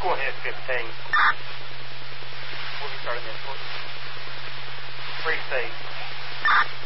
Go ahead, 15. We'll be starting this one. Free state.